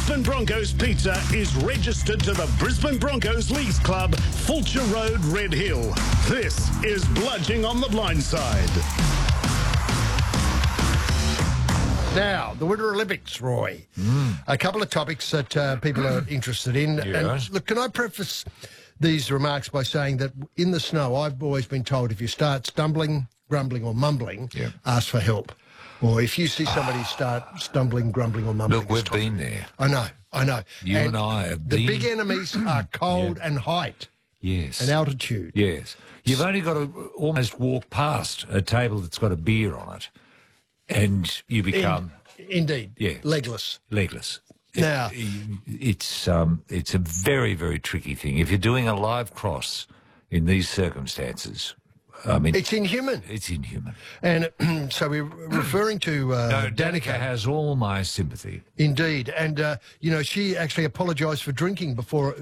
Brisbane Broncos Pizza is registered to the Brisbane Broncos Leagues Club, Fulcher Road, Red Hill. This is Bludging on the Blind Side. Now, the Winter Olympics, Roy. A couple of topics that people are interested in. Yes. And look, can I preface these remarks by saying that in the snow, I've always been told if you start stumbling, grumbling or mumbling, ask for help. Or if you see somebody start stumbling, grumbling or mumbling... Look, we've been there. I know. You and I have the been... The big enemies are cold and height. Yes. And altitude. Yes. You've only got to almost walk past a table that's got a beer on it, and you become... Indeed. Yeah. Legless. Legless. Now... It's a very, very tricky thing. If you're doing a live cross in these circumstances... I mean, it's inhuman. It's inhuman. And so we're referring to... no, Danica has all my sympathy. Indeed. And, she actually apologised for drinking before...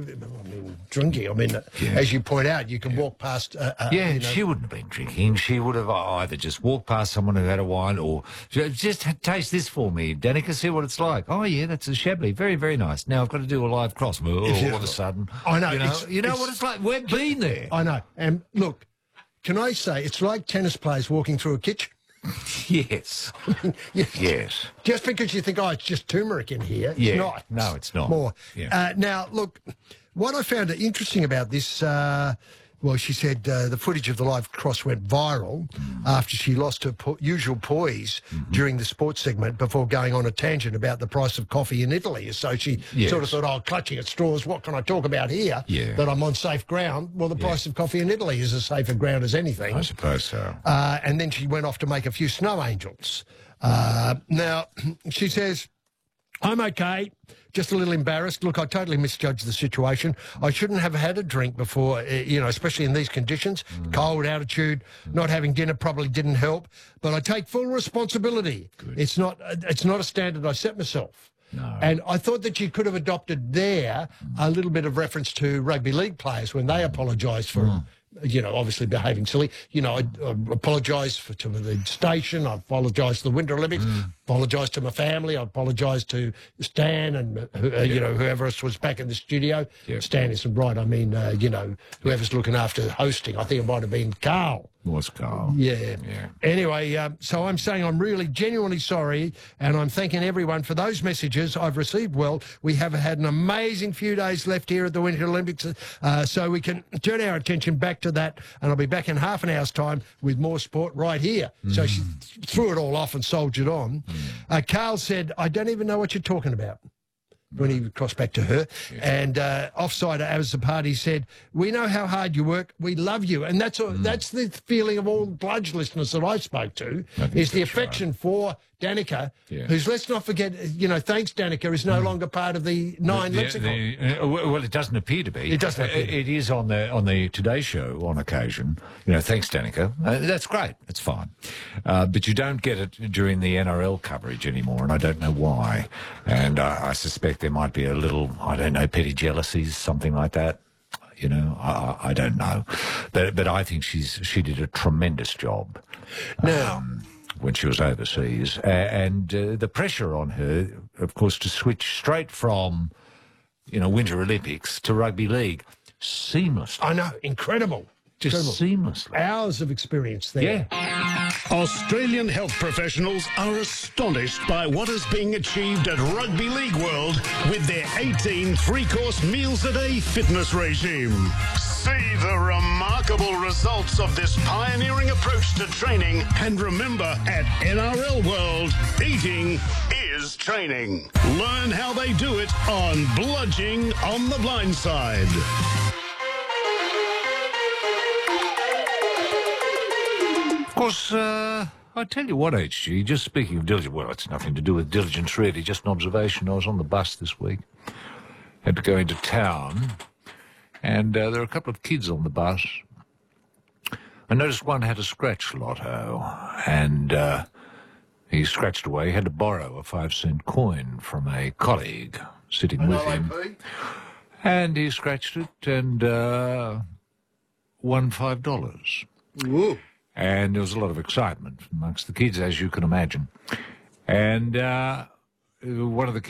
as you point out, you can walk past... She wouldn't have been drinking. She would have either just walked past someone who had a wine or just taste this for me. Danica, see what it's like. Oh, yeah, that's a Chablis. Very, very nice. Now I've got to do a live cross. All of a sudden. I know. You know what it's like? We've been there. I know. And look... Can I say, it's like tennis players walking through a kitchen. Yes. Yes. Just because you think, it's just turmeric in here, it's not. No, it's not. More. Yeah. Now, look, what I found interesting about this, she said the footage of the live cross went viral after she lost her usual poise during the sports segment before going on a tangent about the price of coffee in Italy. So she sort of thought, clutching at straws, what can I talk about here that I'm on safe ground? Well, the price of coffee in Italy is as safer ground as anything. I suppose so. And then she went off to make a few snow angels. Now, she says, I'm okay, just a little embarrassed. Look, I totally misjudged the situation. I shouldn't have had a drink before, especially in these conditions. Cold, altitude, not having dinner probably didn't help. But I take full responsibility. Good. It's not a standard I set myself. No. And I thought that you could have adopted there a little bit of reference to rugby league players when they apologised for... obviously behaving silly. I apologise to the station. I apologise to the Winter Olympics. Apologise to my family. I apologise to Stan and, whoever else was back in the studio. Stan isn't right. I mean, whoever's looking after hosting. I think it might have been Carl. Was Carl. Yeah. Anyway, so I'm saying I'm really genuinely sorry, and I'm thanking everyone for those messages I've received. Well, we have had an amazing few days left here at the Winter Olympics, so we can turn our attention back to that, and I'll be back in half an hour's time with more sport right here. So she threw it all off and soldiered on. Carl said, I don't even know what you're talking about, when he crossed back to her. And offside as the party said, we know how hard you work, we love you. And that's the feeling of all Bludge listeners that I spoke to, is the affection for Danica, who's, let's not forget, thanks Danica, is no longer part of the Nine lexicon. Well, it doesn't appear to be. It doesn't appear. It is on the Today Show on occasion. Thanks Danica. That's great. That's fine. But you don't get it during the NRL coverage anymore, and I don't know why. And I suspect there might be a little, petty jealousies, something like that. I don't know. But I think she did a tremendous job. Now, when she was overseas, and the pressure on her, of course, to switch straight from, Winter Olympics to rugby league, seamlessly. I know, incredible. Just seamlessly. Hours of experience there. Australian health professionals are astonished by what is being achieved at Rugby League World with their 18 three-course meals a day fitness regime. See the remarkable results of this pioneering approach to training, and remember, at NRL World, eating is training. Learn how they do it on Bludging on the Blind Side. Of course, I tell you what, HG, just speaking of diligence, well, it's nothing to do with diligence, really, just an observation. I was on the bus this week, had to go into town, and there were a couple of kids on the bus. I noticed one had a scratch lotto, and he scratched away. He had to borrow a 5-cent coin from a colleague sitting with him. And he scratched it and won $5. Whoa. And there was a lot of excitement amongst the kids, as you can imagine. And one of the kids